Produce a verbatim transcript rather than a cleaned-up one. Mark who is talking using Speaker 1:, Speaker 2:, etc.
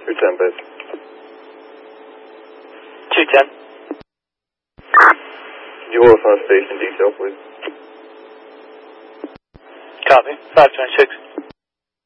Speaker 1: two ten, base.
Speaker 2: two ten.
Speaker 1: You also on station detail, please.
Speaker 2: Copy. five twenty-six.